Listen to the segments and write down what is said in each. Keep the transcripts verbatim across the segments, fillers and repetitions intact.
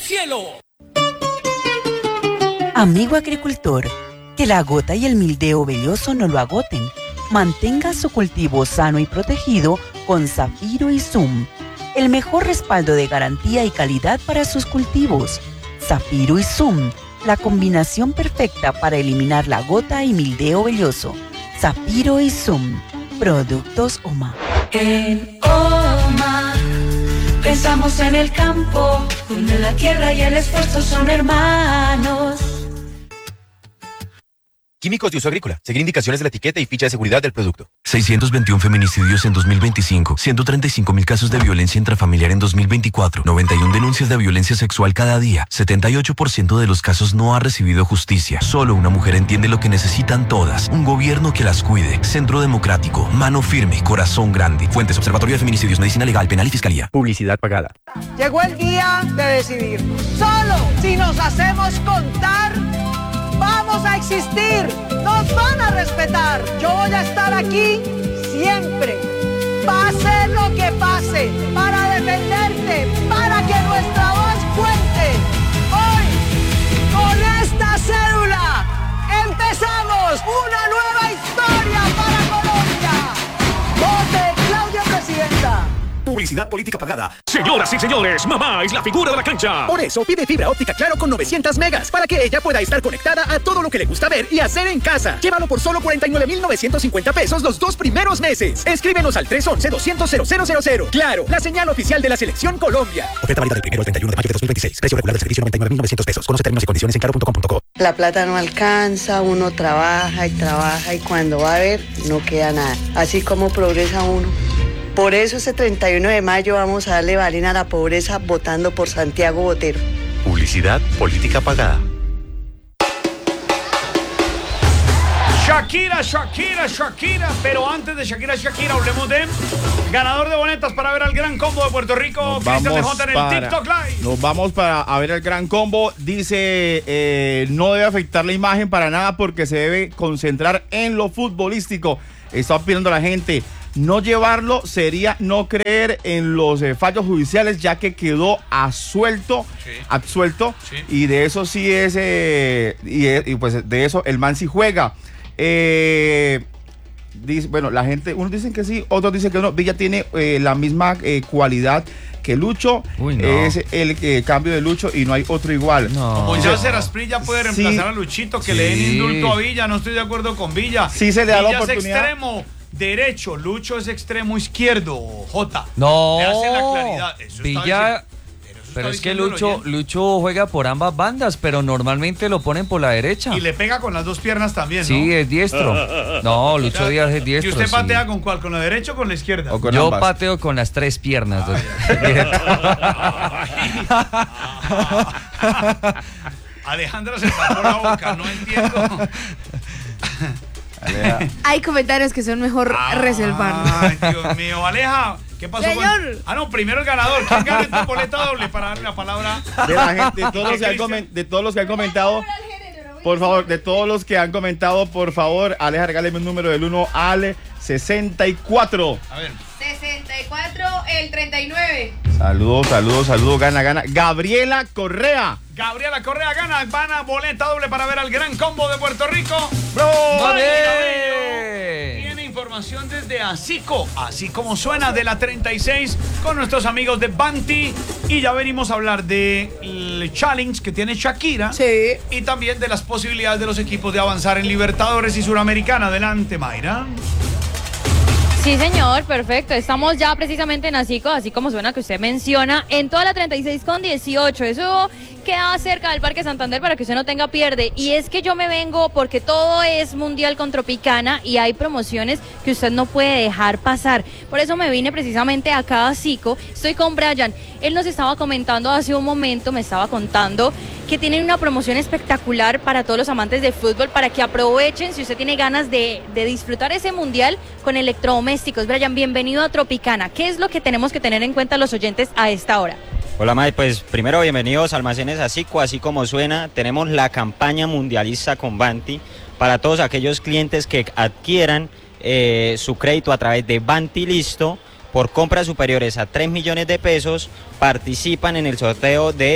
cielo. Amigo agricultor, que la gota y el mildeо velloso no lo agoten. Mantenga su cultivo sano y protegido con Zafiro y Zoom, el mejor respaldo de garantía y calidad para sus cultivos. Zafiro y Zoom, la combinación perfecta para eliminar la gota y mildeo velloso. Zafiro y Zoom, productos OMA. En OMA pensamos en el campo, donde la tierra y el esfuerzo son hermanos. Químicos de uso agrícola. Seguir indicaciones de la etiqueta y ficha de seguridad del producto. seiscientos veintiún feminicidios en dos mil veinticinco, ciento treinta y cinco mil casos de violencia intrafamiliar en dos mil veinticuatro, noventa y una denuncias de violencia sexual cada día, setenta y ocho por ciento de los casos no ha recibido justicia. Solo una mujer entiende lo que necesitan todas. Un gobierno que las cuide. Centro Democrático. Mano firme. Corazón grande. Fuentes: Observatorio de Feminicidios, Medicina Legal, Penal y Fiscalía. Publicidad pagada. Llegó el día de decidir. Solo si nos hacemos contar, vamos a existir, nos van a respetar. Yo voy a estar aquí siempre, pase lo que pase, para defenderte, para que nuestra voz cuente. Hoy, con esta cédula, empezamos una nueva historia para Colombia. Vote Claudia Presidenta. Publicidad política pagada. Señoras y señores, mamá es la figura de la cancha. Por eso pide fibra óptica Claro con novecientos megas para que ella pueda estar conectada a todo lo que le gusta ver y hacer en casa. Llévalo por solo cuarenta y nueve mil novecientos cincuenta pesos los dos primeros meses. Escríbenos al tres once, doscientos, cero cero cero cero. Claro, la señal oficial de la Selección Colombia. Oferta válida del primero al treinta y uno de mayo de dos mil veintiséis. Precio regular del servicio noventa y nueve mil novecientos pesos. Conoce términos y condiciones en claro punto com punto co. La plata no alcanza, uno trabaja y trabaja y cuando va a ver no queda nada. Así como progresa uno. Por eso ese treinta y uno de mayo vamos a darle balín a la pobreza votando por Santiago Botero. Publicidad política pagada. Shakira, Shakira, Shakira. Pero antes de Shakira, Shakira, hablemos de ganador de boletas para ver al Gran Combo de Puerto Rico, Cristian de Jota en el para, TikTok Live. Nos vamos para a ver el Gran Combo. Dice, eh, no debe afectar la imagen para nada porque se debe concentrar en lo futbolístico. Está pidiendo la gente. No llevarlo sería no creer en los eh, fallos judiciales, ya que quedó asuelto, sí. absuelto, sí. y de eso sí es, eh, y, y pues de eso el man sí juega. Eh, dice, bueno, la gente, unos dicen que sí, otros dicen que no. Villa tiene eh, la misma eh, cualidad que Lucho. Uy, no. Es el eh, cambio de Lucho y no hay otro igual. No. Como ya Serasprilla puede reemplazar sí. a Luchito, que sí. le den indulto a Villa. No estoy de acuerdo con Villa. Sí se le da Villa la oportunidad. Es extremo derecho, Lucho es extremo izquierdo, Jota. No, le hace la claridad. Eso Villa, pero es que Lucho, Lucho juega por ambas bandas, pero normalmente lo ponen por la derecha. Y le pega con las dos piernas también, ¿no? Sí, es diestro. No, Lucho o sea, Díaz es diestro. ¿Y usted patea sí. con cuál? ¿Con la derecha o con la izquierda? O con Yo ambas. pateo con las tres piernas. Alejandra se tapó la boca, no entiendo. Aleja. Hay comentarios que son mejor ah, reservar. Ay, Dios mío, Aleja, ¿qué pasó? Señor. Con... Ah, no, primero el ganador. ¿Quién gana esta boleta doble para darle la palabra? De la gente, de todos los que han, coment... de todos los que han comentado, por favor, de todos los que han comentado, por favor, Aleja, regáleme un número del uno al sesenta y cuatro. A ver. sesenta y cuatro, el treinta y nueve. Saludos, saludos, saludos, gana, gana. Gabriela Correa. Gabriela Correa gana, van a boleta doble para ver al Gran Combo de Puerto Rico. ¡Bro! Tiene información desde Asico, así como suena, de la treinta y seis, con nuestros amigos de Banti. Y ya venimos a hablar del challenge que tiene Shakira. Sí. Y también de las posibilidades de los equipos de avanzar en Libertadores y Suramericana. Adelante, Mayra. Sí, señor, perfecto. Estamos ya precisamente en Asico, así como suena que usted menciona, en toda la treinta y seis con dieciocho. Eso queda cerca del Parque Santander para que usted no tenga pierde. Y es que yo me vengo porque todo es mundial con Tropicana y hay promociones que usted no puede dejar pasar. Por eso me vine precisamente acá a Asico. Estoy con Brian. Él nos estaba comentando hace un momento, me estaba contando que tienen una promoción espectacular para todos los amantes de fútbol, para que aprovechen si usted tiene ganas de, de disfrutar ese mundial con electrodomésticos. Brian, bienvenido a Tropicana. ¿Qué es lo que tenemos que tener en cuenta los oyentes a esta hora? Hola, May, pues primero bienvenidos a Almacenes Asico, así como suena, tenemos la campaña mundialista con Banti para todos aquellos clientes que adquieran eh, su crédito a través de Banti Listo. Por compras superiores a tres millones de pesos, participan en el sorteo de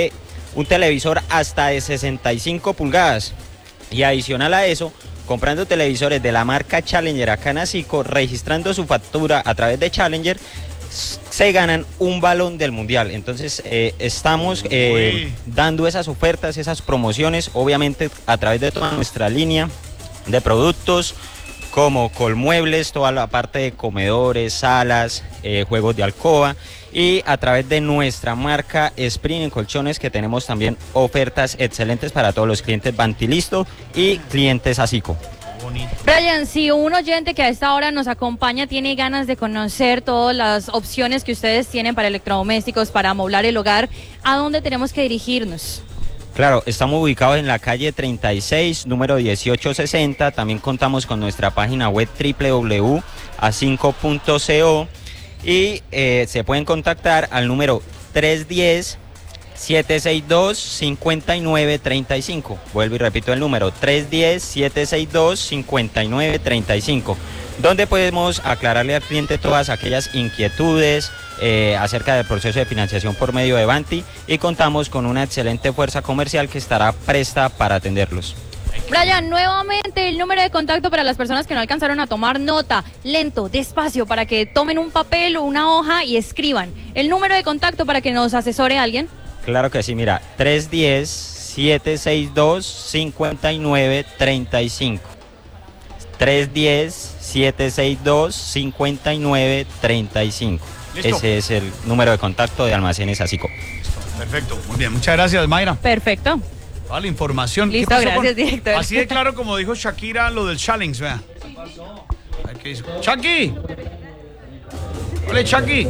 un televisor hasta de sesenta y cinco pulgadas. Y adicional a eso, comprando televisores de la marca Challenger acá en Asico, registrando su factura a través de Challenger, se ganan un balón del mundial. Entonces eh, estamos eh, dando esas ofertas, esas promociones, obviamente a través de toda nuestra línea de productos, como colmuebles, toda la parte de comedores, salas, eh, juegos de alcoba, y a través de nuestra marca Spring en colchones, que tenemos también ofertas excelentes para todos los clientes Bantilisto y clientes Asico. Brian, si un oyente que a esta hora nos acompaña tiene ganas de conocer todas las opciones que ustedes tienen para electrodomésticos, para amoblar el hogar, ¿a dónde tenemos que dirigirnos? Claro, estamos ubicados en la calle treinta y seis, número dieciocho sesenta. También contamos con nuestra página web doble u doble u doble u punto asico punto co y eh, se pueden contactar al número tres uno cero, siete seis dos, cinco nueve tres cinco. Vuelvo y repito el número tres uno cero, siete seis dos, cinco nueve tres cinco, donde podemos aclararle al cliente todas aquellas inquietudes eh, acerca del proceso de financiación por medio de Banti, y contamos con una excelente fuerza comercial que estará presta para atenderlos. Brian, nuevamente el número de contacto para las personas que no alcanzaron a tomar nota, lento, despacio, para que tomen un papel o una hoja y escriban. El número de contacto para que nos asesore alguien. Claro que sí, mira, tres uno cero, siete seis dos, cinco nueve tres cinco. tres uno cero, siete seis dos, cinco nueve tres cinco. Ese es el número de contacto de Almacenes Asico. Perfecto, muy bien, muchas gracias, Mayra. Perfecto. Toda la información. Listo, ¿Qué pasó gracias, con... director. Así de claro como dijo Shakira lo del challenge, vea. A ver qué hizo. ¡Chucky! ¡Hola, Chucky!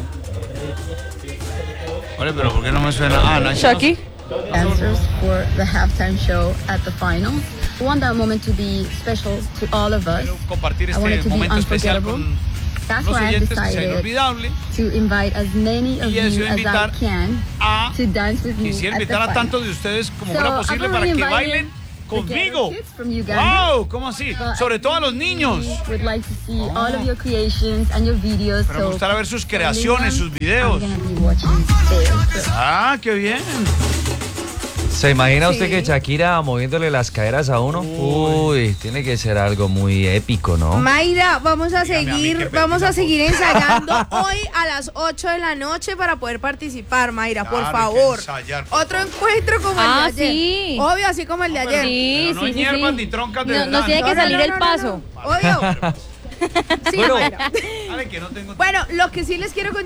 Hola, pero ¿por qué no me suena? Ah, no. Chucky. Answers for the halftime show at the final. I want that moment to be special to all of us. Compartir I want it este to be momento especial unforgettable. con That's los why I've oyentes, que sea decided inolvidable. to invite as many of Y eso you as I invitar can a- to dance with me Quisiera at the invitar a final. tantos de ustedes como So, fuera I've posible para already que invited bailen the conmigo. Ghetto Kids from Uganda. ¡Wow! ¿Cómo así? But Sobre todo a los niños. We would like to see all of your creations and your videos. Pero me so gustaría ver sus creaciones, sus videos. I'm gonna be watching there. Ah, qué bien. ¿Se imagina Sí. usted que Shakira moviéndole las caderas a uno? Uy, tiene que ser algo muy épico, ¿no? Mayra, vamos a Dígame a mí, seguir, qué vamos a pena. seguir ensayando hoy a las ocho de la noche para poder participar, Mayra, por Claro, hay que favor. ensayar, por Otro encuentro como Ah, el de ayer. sí. Obvio, así como el de ayer. Sí, Pero no sí, sí, hierbas sí. ni troncas de No- verdad. nos tiene que No, no, salir no, el no, no, paso. Obvio. Sí, Bueno. Mayra. Dale, que no tengo Bueno, lo que sí les quiero contar